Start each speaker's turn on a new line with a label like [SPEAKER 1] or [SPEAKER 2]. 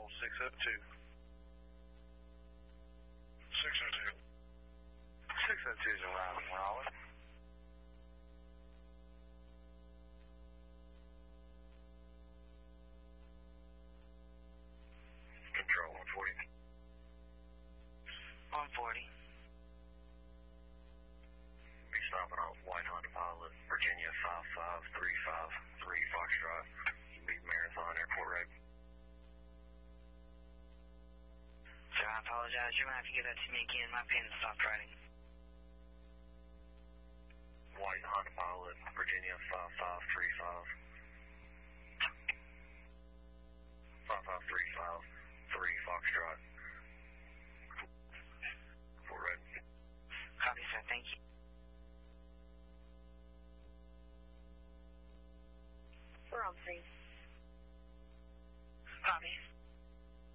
[SPEAKER 1] on 602. 602. 602 is arriving, Raleigh. Control 140.
[SPEAKER 2] 140.
[SPEAKER 1] Be stopping off White Honda Pilot, Virginia 55353 Fox Drive. Be Marathon Airport Road.
[SPEAKER 2] Sir, I apologize. You're going to have to give that to me again. My pen stopped writing.
[SPEAKER 1] White Honda Pilot, Virginia 5535.